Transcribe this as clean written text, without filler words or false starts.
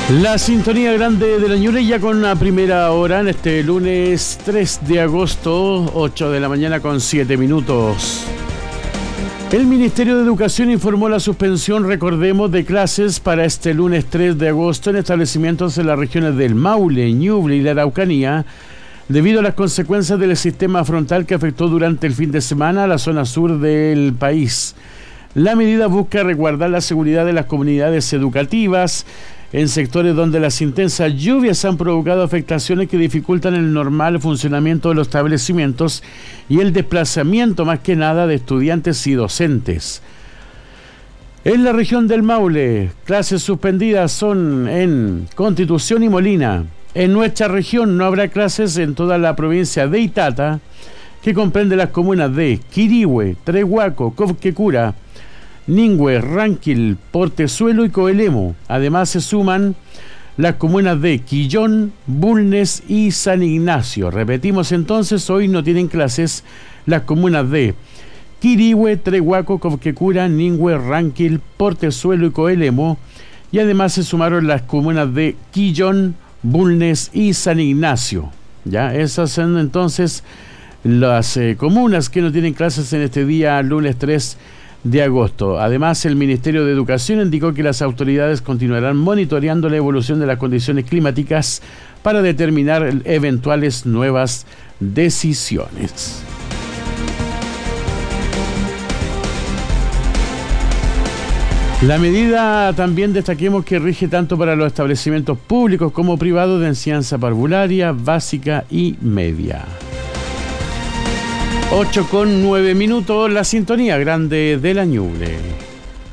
La sintonía grande de la Ñuble ya con la primera hora en este lunes 3 de agosto, 8 de la mañana con 7 minutos. El Ministerio de Educación informó la suspensión, recordemos, de clases para este lunes 3 de agosto en establecimientos en las regiones del Maule, Ñuble y la Araucanía, debido a las consecuencias del sistema frontal que afectó durante el fin de semana a la zona sur del país. La medida busca resguardar la seguridad de las comunidades educativas en sectores donde las intensas lluvias han provocado afectaciones que dificultan el normal funcionamiento de los establecimientos y el desplazamiento más que nada de estudiantes y docentes. En la región del Maule, clases suspendidas son en Constitución y Molina. En nuestra región no habrá clases en toda la provincia de Itata, que comprende las comunas de Quirihue, Trehuaco, Covquecura, Ningüe, Ranquil, Portezuelo y Coelemu. Además se suman las comunas de Quillón, Bulnes y San Ignacio. Repetimos entonces, hoy no tienen clases las comunas de Quirihue, Trehuaco, Covquecura, Ningüe, Ranquil, Portezuelo y Coelemu. Y además se sumaron las comunas de Quillón, Bulnes y San Ignacio. Ya, esas son entonces las comunas que no tienen clases en este día, lunes 3 de agosto. Además, el Ministerio de Educación indicó que las autoridades continuarán monitoreando la evolución de las condiciones climáticas para determinar eventuales nuevas decisiones. La medida también destaquemos que rige tanto para los establecimientos públicos como privados de enseñanza parvularia, básica y media. 8:09, la sintonía grande de la Ñuble.